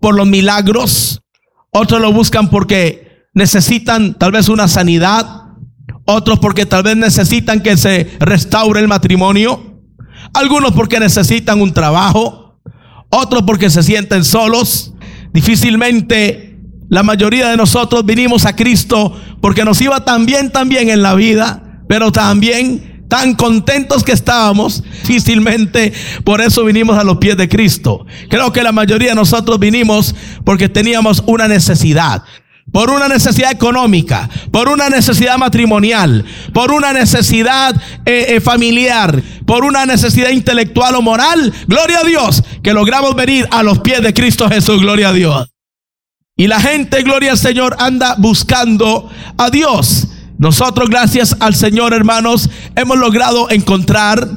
por los milagros, otros lo buscan porque necesitan tal vez una sanidad, otros porque tal vez necesitan que se restaure el matrimonio, algunos porque necesitan un trabajo, otros porque se sienten solos. Difícilmente la mayoría de nosotros vinimos a Cristo porque nos iba tan bien en la vida, pero también tan contentos que estábamos. Difícilmente por eso vinimos a los pies de Cristo. Creo que la mayoría de nosotros vinimos porque teníamos una necesidad. Por una necesidad económica, por una necesidad matrimonial, por una necesidad familiar, por una necesidad intelectual o moral. Gloria a Dios que logramos venir a los pies de Cristo Jesús. Gloria a Dios. Y la gente, gloria al Señor, anda buscando a Dios. Nosotros, gracias al Señor, hermanos, hemos logrado encontrar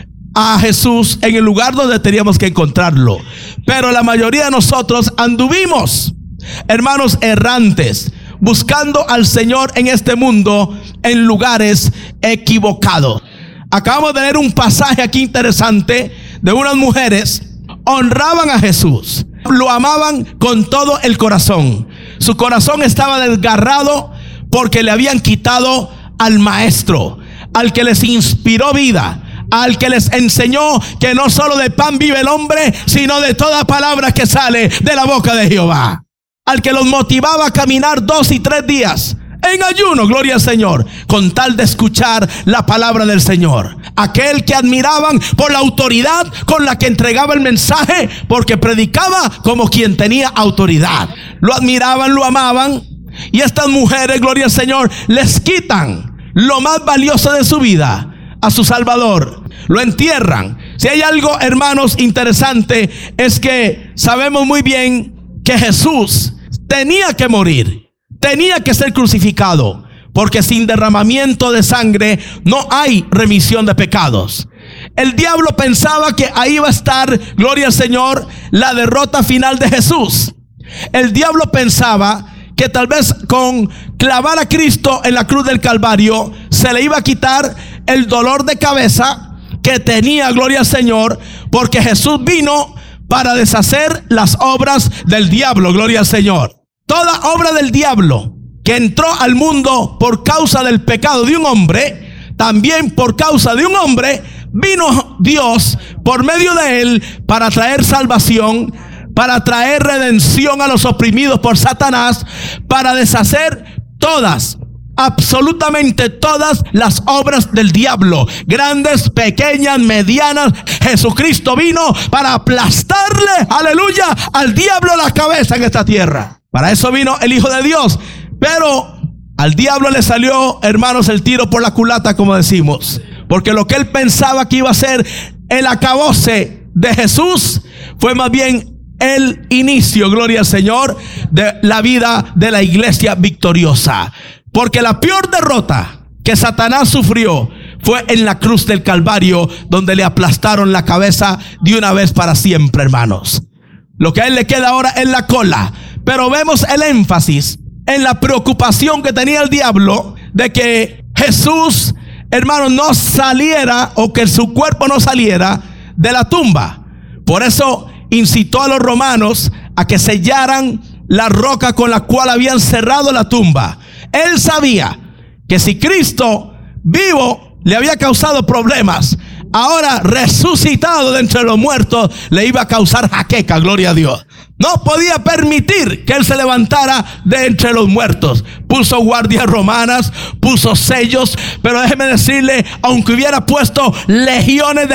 a Jesús en el lugar donde teníamos que encontrarlo. Pero la mayoría de nosotros anduvimos, hermanos, errantes, buscando al Señor en este mundo en lugares equivocados. Acabamos de leer un pasaje aquí interesante de unas mujeres. Honraban a Jesús, lo amaban con todo el corazón. Su corazón estaba desgarrado porque le habían quitado al maestro, al que les inspiró vida, al que les enseñó que no solo de pan vive el hombre, sino de toda palabra que sale de la boca de Jehová. Al que los motivaba a caminar 2 y 3 días en ayuno, gloria al Señor, con tal de escuchar la palabra del Señor. Aquel que admiraban por la autoridad con la que entregaba el mensaje, porque predicaba como quien tenía autoridad. Lo admiraban, lo amaban. Y estas mujeres, gloria al Señor, les quitan lo más valioso de su vida a su Salvador. Lo entierran. Si hay algo, hermanos, interesante, es que sabemos muy bien que Jesús tenía que morir, tenía que ser crucificado, porque sin derramamiento de sangre no hay remisión de pecados. El diablo pensaba que ahí iba a estar, gloria al Señor, la derrota final de Jesús. El diablo pensaba que tal vez con clavar a Cristo en la cruz del Calvario se le iba a quitar el dolor de cabeza que tenía, gloria al Señor, porque Jesús vino para deshacer las obras del diablo, gloria al Señor. Toda obra del diablo que entró al mundo por causa del pecado de un hombre, también por causa de un hombre vino Dios por medio de él para traer salvación, para traer redención a los oprimidos por Satanás, para deshacer todas, absolutamente todas las obras del diablo, grandes, pequeñas, medianas. Jesucristo vino para aplastarle, aleluya, al diablo la cabeza en esta tierra. Para eso vino el Hijo de Dios. Pero al diablo le salió, hermanos, el tiro por la culata, como decimos, porque lo que él pensaba que iba a ser el acabose de Jesús fue más bien el inicio, gloria al Señor, de la vida de la iglesia victoriosa. Porque la peor derrota que Satanás sufrió fue en la cruz del Calvario, donde le aplastaron la cabeza de una vez para siempre, hermanos. Lo que a él le queda ahora es la cola. Pero vemos el énfasis en la preocupación que tenía el diablo de que Jesús, hermanos, no saliera, o que su cuerpo no saliera de la tumba. Por eso incitó a los romanos a que sellaran la roca con la cual habían cerrado la tumba. Él sabía que si Cristo vivo le había causado problemas, ahora resucitado de entre los muertos le iba a causar jaqueca, gloria a Dios. No podía permitir que él se levantara de entre los muertos. Puso guardias romanas, puso sellos, pero déjeme decirle, aunque hubiera puesto legiones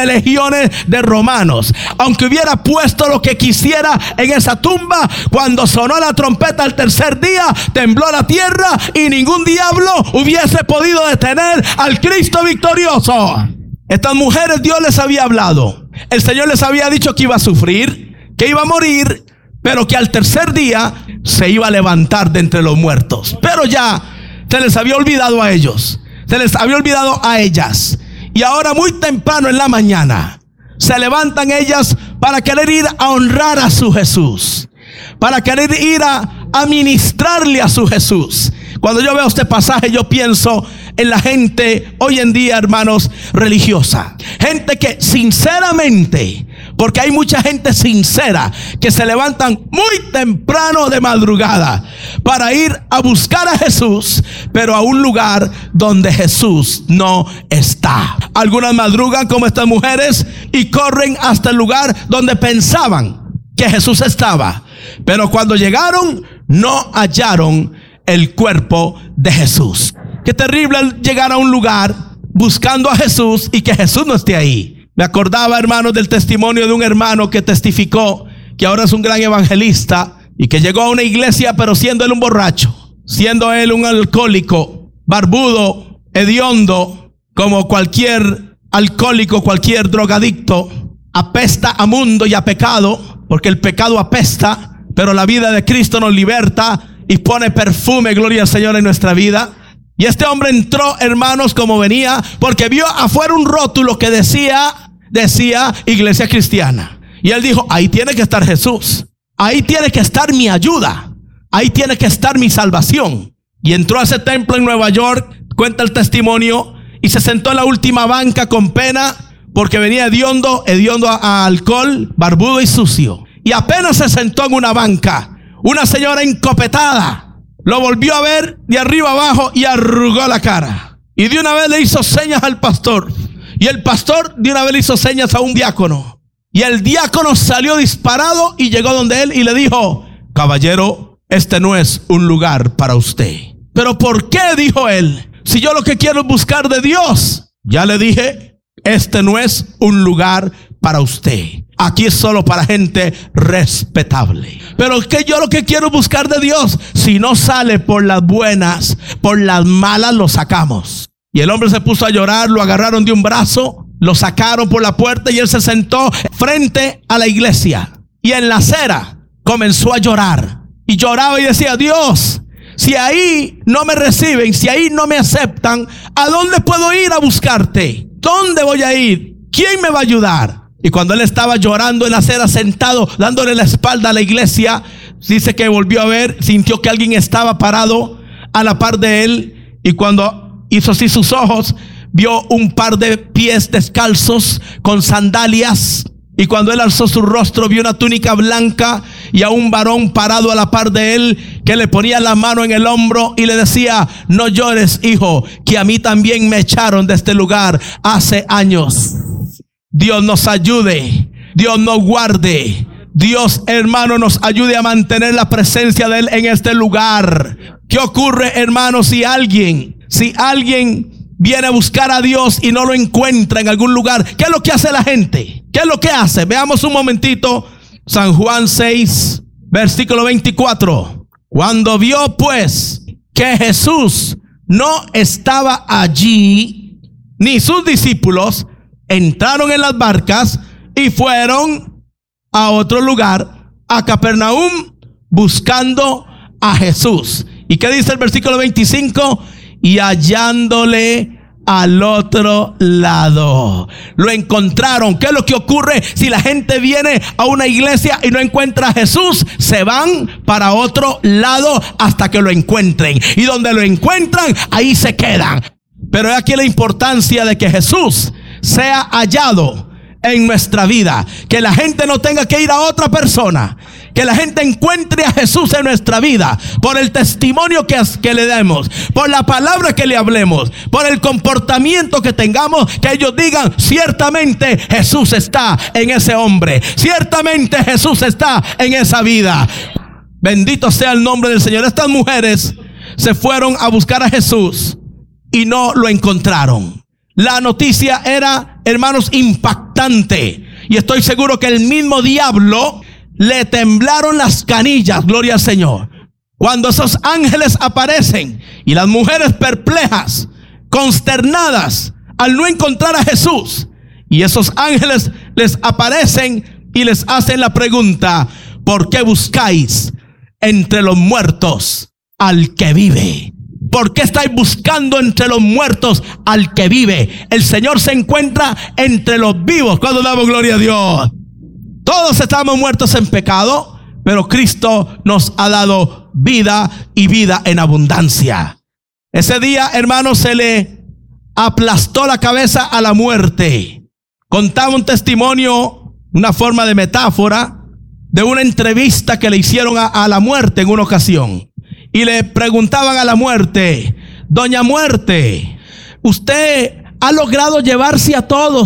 de romanos, aunque hubiera puesto lo que quisiera en esa tumba, cuando sonó la trompeta el tercer día, tembló la tierra y ningún diablo hubiese podido detener al Cristo victorioso. Estas mujeres, Dios les había hablado. El Señor les había dicho que iba a sufrir, que iba a morir, pero que al tercer día se iba a levantar de entre los muertos. Pero ya se les había olvidado a ellos, se les había olvidado a ellas. Y ahora muy temprano en la mañana se levantan ellas para querer ir a honrar a su Jesús, para querer ir a ministrarle a su Jesús. Cuando yo veo este pasaje, yo pienso en la gente hoy en día, hermanos, religiosa. Gente que sinceramente, Porque hay mucha gente sincera que se levantan muy temprano de madrugada para ir a buscar a Jesús, pero a un lugar donde Jesús no está. Algunas madrugan como estas mujeres y corren hasta el lugar donde pensaban que Jesús estaba, pero cuando llegaron no hallaron el cuerpo de Jesús. Qué terrible llegar a un lugar buscando a Jesús y que Jesús no esté ahí. Me acordaba, hermanos, del testimonio de un hermano que testificó que ahora es un gran evangelista y que llegó a una iglesia, pero siendo él un borracho, siendo él un alcohólico, barbudo, hediondo, como cualquier alcohólico, cualquier drogadicto. Apesta a mundo y a pecado, porque el pecado apesta, pero la vida de Cristo nos liberta y pone perfume, gloria al Señor, en nuestra vida. Y este hombre entró, hermanos, como venía, porque vio afuera un rótulo que decía iglesia cristiana. Y él dijo, ahí tiene que estar Jesús, ahí tiene que estar mi ayuda, ahí tiene que estar mi salvación. Y entró a ese templo en Nueva York, cuenta el testimonio, y se sentó en la última banca con pena, porque venía hediondo a alcohol, barbudo y sucio. Y apenas se sentó en una banca, una señora encopetada lo volvió a ver de arriba abajo y arrugó la cara. Y de una vez le hizo señas al pastor. Y el pastor de una vez le hizo señas a un diácono. Y el diácono salió disparado y llegó donde él y le dijo, caballero, este no es un lugar para usted. ¿Pero por qué? Dijo él. Si yo lo que quiero es buscar de Dios. Ya le dije, este no es un lugar para usted. Aquí es solo para gente respetable. Pero que yo lo que quiero es buscar de Dios. Si no sale por las buenas, por las malas lo sacamos. Y el hombre se puso a llorar, lo agarraron de un brazo, lo sacaron por la puerta y él se sentó frente a la iglesia. Y en la acera comenzó a llorar. Y lloraba y decía, Dios, si ahí no me reciben, si ahí no me aceptan, ¿a dónde puedo ir a buscarte? ¿Dónde voy a ir? ¿Quién me va a ayudar? Y cuando él estaba llorando en la acera, sentado, dándole la espalda a la iglesia, dice que volvió a ver, sintió que alguien estaba parado a la par de él. Y cuando hizo así sus ojos, vio un par de pies descalzos con sandalias. Y cuando él alzó su rostro, vio una túnica blanca y a un varón parado a la par de él, que le ponía la mano en el hombro y le decía, no llores, hijo, que a mí también me echaron de este lugar hace años. Dios nos ayude, Dios nos guarde, Dios, hermano, nos ayude a mantener la presencia de Él en este lugar. ¿Qué ocurre, hermano, si alguien viene a buscar a Dios y no lo encuentra en algún lugar? ¿Qué es lo que hace la gente? ¿Qué es lo que hace? Veamos un momentito San Juan 6, versículo 24. Cuando vio pues que Jesús no estaba allí, ni sus discípulos, entraron en las barcas y fueron a otro lugar, a Capernaum, buscando a Jesús. ¿Y qué dice el versículo 25? Y hallándole al otro lado. Lo encontraron. ¿Qué es lo que ocurre si la gente viene a una iglesia y no encuentra a Jesús? Se van para otro lado hasta que lo encuentren. Y donde lo encuentran, ahí se quedan. Pero aquí la importancia de que Jesús sea hallado en nuestra vida, que la gente no tenga que ir a otra persona, que la gente encuentre a Jesús en nuestra vida por el testimonio que le demos, por la palabra que le hablemos, por el comportamiento que tengamos, que ellos digan, ciertamente Jesús está en ese hombre, ciertamente Jesús está en esa vida. Bendito sea el nombre del Señor. Estas mujeres se fueron a buscar a Jesús y no lo encontraron. La noticia era, hermanos, impactante. Y estoy seguro que el mismo diablo le temblaron las canillas, gloria al Señor, cuando esos ángeles aparecen y las mujeres perplejas, consternadas al no encontrar a Jesús. Y esos ángeles les aparecen y les hacen la pregunta, ¿por qué buscáis entre los muertos al que vive? ¿Por qué estáis buscando entre los muertos al que vive? El Señor se encuentra entre los vivos. Cuando damos gloria a Dios. Todos estamos muertos en pecado, pero Cristo nos ha dado vida y vida en abundancia. Ese día, hermanos, se le aplastó la cabeza a la muerte. Contaba un testimonio una forma de metáfora de una entrevista que le hicieron a la muerte en una ocasión. Y le preguntaban a la muerte: doña muerte, usted ha logrado llevarse a todo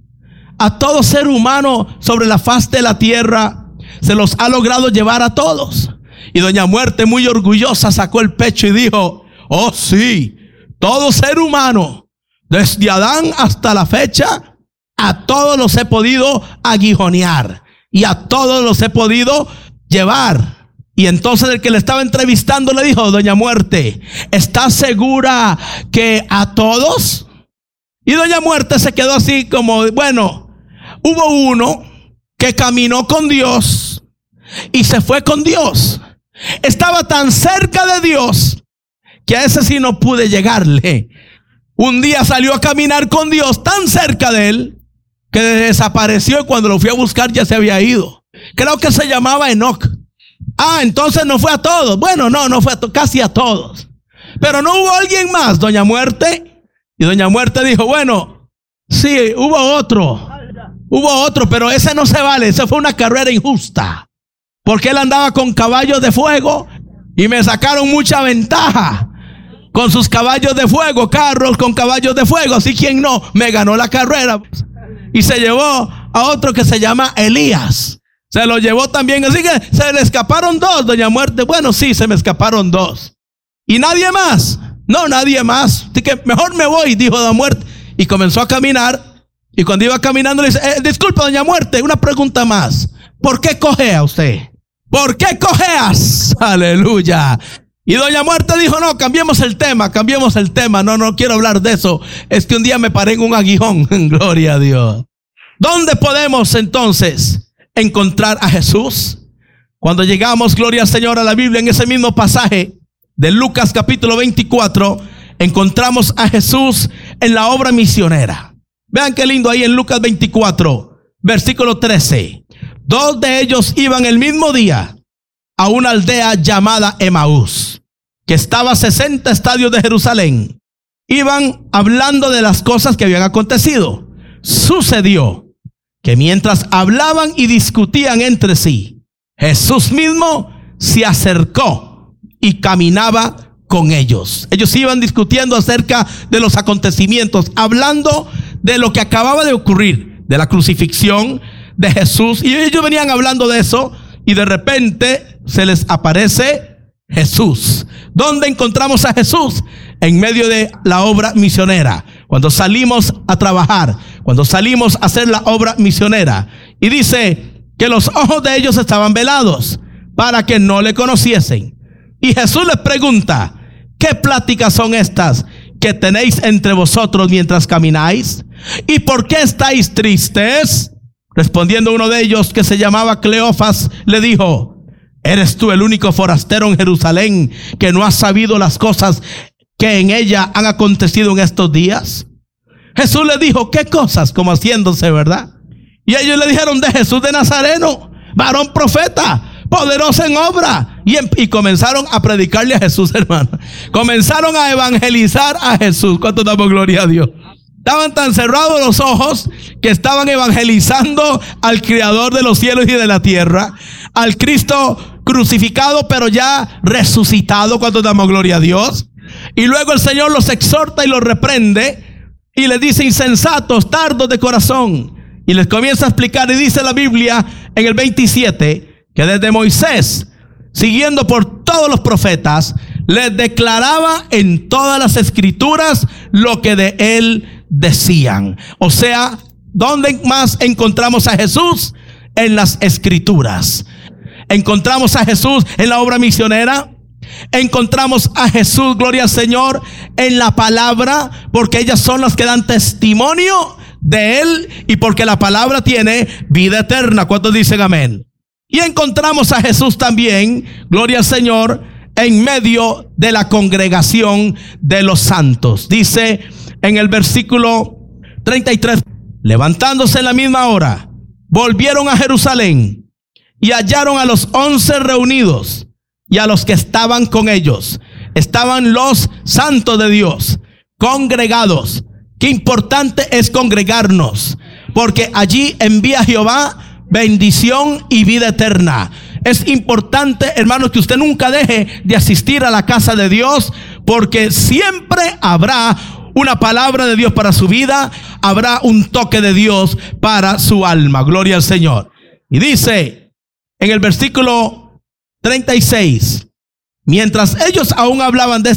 ser humano sobre la faz de la tierra, se los ha logrado llevar a todos. Y doña muerte, muy orgullosa, sacó el pecho y dijo: oh sí, todo ser humano, desde Adán hasta la fecha, a todos los he podido aguijonear y a todos los he podido llevar. Y entonces el que le estaba entrevistando le dijo: doña muerte, ¿está segura que a todos? Y doña muerte se quedó así como: bueno, hubo uno que caminó con Dios y se fue con Dios. Estaba tan cerca de Dios que a ese sí no pude llegarle. Un día salió a caminar con Dios tan cerca de él que desapareció, y cuando lo fui a buscar ya se había ido. Creo que se llamaba Enoc. Ah, entonces no fue a todos. Bueno, no fue casi a todos. Pero no hubo alguien más, doña muerte. Y doña muerte dijo: bueno, sí, hubo otro, pero ese no se vale. Esa fue una carrera injusta, porque él andaba con caballos de fuego y me sacaron mucha ventaja con sus caballos de fuego, carros con caballos de fuego. Así, quien no, me ganó la carrera. Y se llevó a otro que se llama Elías. Se lo llevó también. Así que se le escaparon dos, doña muerte. Bueno, sí, se me escaparon dos. ¿Y nadie más? No, nadie más. Así que mejor me voy, dijo doña muerte. Y comenzó a caminar. Y cuando iba caminando le dice: disculpa, doña muerte, una pregunta más. ¿Por qué cojea usted? ¿Por qué cojeas? Aleluya. Y doña muerte dijo: no, cambiemos el tema. No quiero hablar de eso. Es que un día me paré en un aguijón. Gloria a Dios. ¿Dónde podemos entonces encontrar a Jesús? Cuando llegamos, gloria al Señor, a la Biblia, en ese mismo pasaje de Lucas capítulo 24, encontramos a Jesús en la obra misionera. Vean qué lindo ahí en Lucas 24, versículo 13. Dos de ellos iban el mismo día a una aldea llamada Emaús, que estaba a 60 estadios de Jerusalén. Iban hablando de las cosas que habían acontecido. Sucedió que mientras hablaban y discutían entre sí, Jesús mismo se acercó y caminaba con ellos. Ellos iban discutiendo acerca de los acontecimientos, hablando de lo que acababa de ocurrir, de la crucifixión de Jesús. Y ellos venían hablando de eso, y de repente se les aparece Jesús. ¿Dónde encontramos a Jesús? En medio de la obra misionera. Cuando salimos a trabajar, cuando salimos a hacer la obra misionera. Y dice que los ojos de ellos estaban velados para que no le conociesen. Y Jesús les pregunta: ¿qué pláticas son estas que tenéis entre vosotros mientras camináis? ¿Y por qué estáis tristes? Respondiendo uno de ellos, que se llamaba Cleofas, le dijo: ¿eres tú el único forastero en Jerusalén que no has sabido las cosas que en ella han acontecido en estos días? Jesús le dijo: ¿qué cosas? Como haciéndose, ¿verdad? Y ellos le dijeron: de Jesús de Nazareno, varón profeta, poderoso en obra. Y comenzaron a predicarle a Jesús, hermano. Comenzaron a evangelizar a Jesús. ¿Cuánto damos gloria a Dios? Estaban tan cerrados los ojos que estaban evangelizando al Creador de los cielos y de la tierra, al Cristo crucificado pero ya resucitado. ¿Cuánto damos gloria a Dios? Y luego el Señor los exhorta y los reprende y les dice: insensatos, tardos de corazón. Y les comienza a explicar, y dice la Biblia en el 27 que desde Moisés, siguiendo por todos los profetas, les declaraba en todas las escrituras lo que de él decían. O sea, ¿dónde más encontramos a Jesús? En las escrituras. Encontramos a Jesús en la obra misionera. Encontramos a Jesús, gloria al Señor, en la palabra, porque ellas son las que dan testimonio de él, y porque la palabra tiene vida eterna. ¿Cuántos dicen amén? Y encontramos a Jesús también, gloria al Señor, en medio de la congregación de los santos. Dice en el versículo 33: levantándose en la misma hora, volvieron a Jerusalén y hallaron a los 11 reunidos y a los que estaban con ellos. Estaban los santos de Dios congregados. Qué importante es congregarnos, porque allí envía Jehová bendición y vida eterna. Es importante, hermanos, que usted nunca deje de asistir a la casa de Dios, porque siempre habrá una palabra de Dios para su vida, habrá un toque de Dios para su alma. Gloria al Señor. Y dice en el versículo 36, mientras ellos aún hablaban de